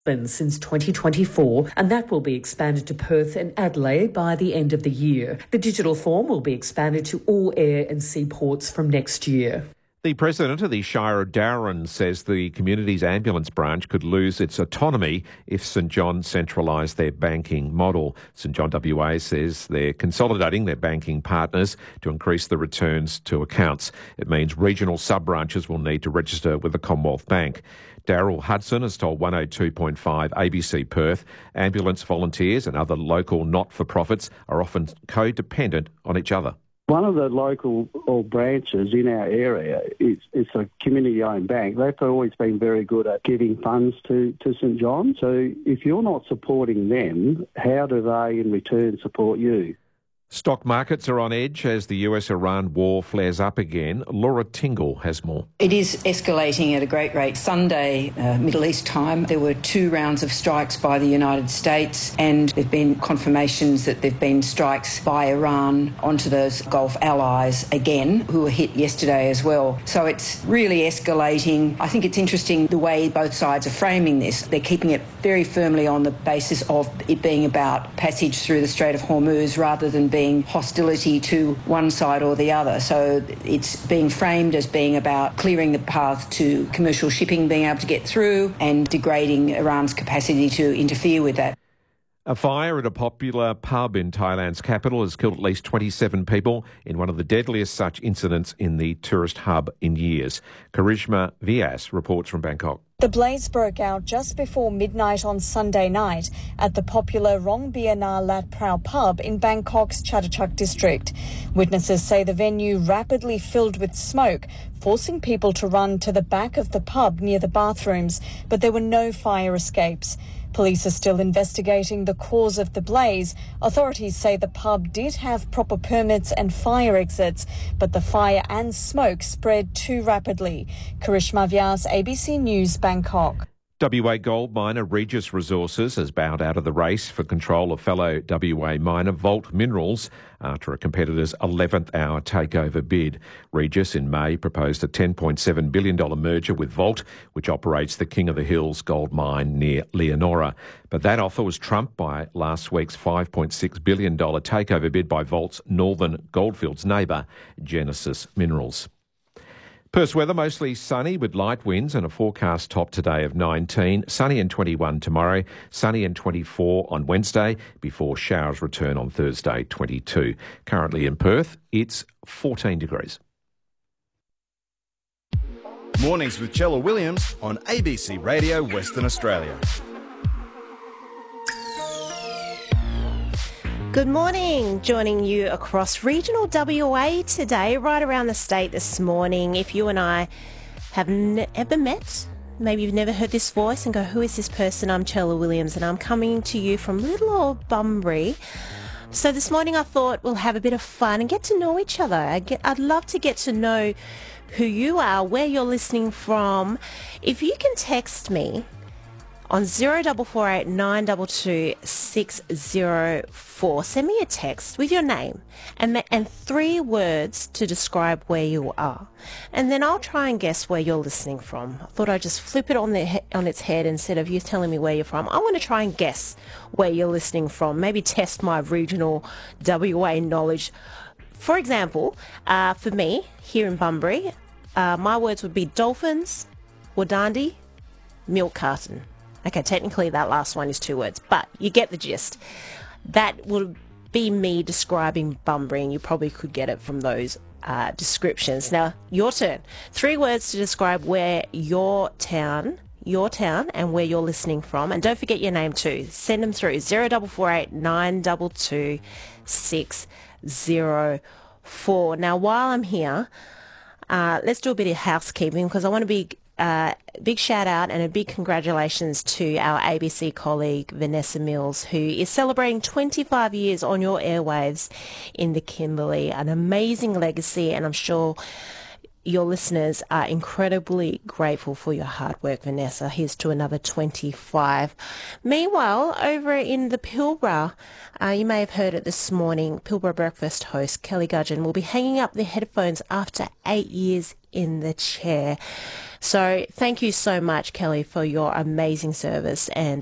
since 2024, and that will be expanded to Perth and Adelaide by the end of the year. The digital form will be expanded to all air and sea ports from next year. The president of the Shire of Darwin says the community's ambulance branch could lose its autonomy if St John centralised their banking model. St John WA says they're consolidating their banking partners to increase the returns to accounts. It means regional sub-branches will need to register with the Commonwealth Bank. Daryl Hudson has told 102.5 ABC Perth ambulance volunteers and other local not-for-profits are often codependent on each other. One of the local branches in our area, it's a community-owned bank. They've always been very good at giving funds to St John. So if you're not supporting them, how do they in return support you? Stock markets are on edge as the US-Iran war flares up again. Laura Tingle has more. It is escalating at a great rate. Sunday, Middle East time, there were 2 rounds of strikes by the United States, and there have been confirmations that there have been strikes by Iran onto those Gulf allies again, who were hit yesterday as well. So it's really escalating. I think it's interesting the way both sides are framing this. They're keeping it very firmly on the basis of it being about passage through the Strait of Hormuz rather than being hostility to one side or the other. So it's being framed as being about clearing the path to commercial shipping being able to get through and degrading Iran's capacity to interfere with that. A fire at a popular pub in Thailand's capital has killed at least 27 people in one of the deadliest such incidents in the tourist hub in years. Karishma Vyas reports from Bangkok. The blaze broke out just before midnight on Sunday night at the popular Rong Bia Na Lat Prao pub in Bangkok's Chatuchak district. Witnesses say the venue rapidly filled with smoke, forcing people to run to the back of the pub near the bathrooms, but there were no fire escapes. Police are still investigating the cause of the blaze. Authorities say the pub did have proper permits and fire exits, but the fire and smoke spread too rapidly. Karishma Vyas, ABC News, Bangkok. WA gold miner Regis Resources has bowed out of the race for control of fellow WA miner Vault Minerals after a competitor's 11th hour takeover bid. Regis in May proposed a $10.7 billion merger with Vault, which operates the King of the Hills gold mine near Leonora. But that offer was trumped by last week's $5.6 billion takeover bid by Vault's Northern Goldfields neighbour, Genesis Minerals. Perth's weather mostly sunny with light winds and a forecast top today of 19, sunny and 21 tomorrow, sunny and 24 on Wednesday before showers return on Thursday, 22. Currently in Perth, it's 14 degrees. Mornings with Chella Williams on ABC Radio Western Australia. Good morning, joining you across regional WA today, right around the state this morning. If you and I have ever met, maybe you've never heard this voice and go, who is this person? I'm Chella Williams and I'm coming to you from little old Bunbury. So this morning I thought we'll have a bit of fun and get to know each other. I'd love to get to know who you are, where you're listening from. If you can text me on 0448 922 604. Send me a text with your name and 3 words to describe where you are. And then I'll try and guess where you're listening from. I thought I'd just flip it on its head instead of you telling me where you're from. I want to try and guess where you're listening from, maybe test my regional WA knowledge. For example, for me, here in Bunbury, my words would be dolphins, Wadandi, milk carton. Okay, technically that last one is 2 words, but you get the gist. That would be me describing Bunbury, and you probably could get it from those descriptions. Now, your turn. 3 words to describe where your town and where you're listening from. And don't forget your name too. Send them through 0448 922 604. Now, while I'm here, let's do a bit of housekeeping because I want to be big shout out and a big congratulations to our ABC colleague Vanessa Mills, who is celebrating 25 years on your airwaves in the Kimberley. An amazing legacy, and I'm sure your listeners are incredibly grateful for your hard work, Vanessa. Here's to another 25. Meanwhile, over in the Pilbara, you may have heard it this morning, Pilbara Breakfast host Kelly Gudgeon will be hanging up the headphones after 8 years in the chair. So thank you so much, Kelly, for your amazing service, and